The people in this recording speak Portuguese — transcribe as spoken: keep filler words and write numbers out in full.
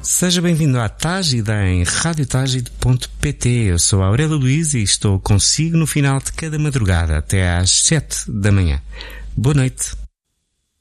Seja bem-vindo à Tágida em rádio tágida ponto pt. Eu sou a Aurélia Luís e estou consigo no final de cada madrugada até às sete da manhã. Boa noite.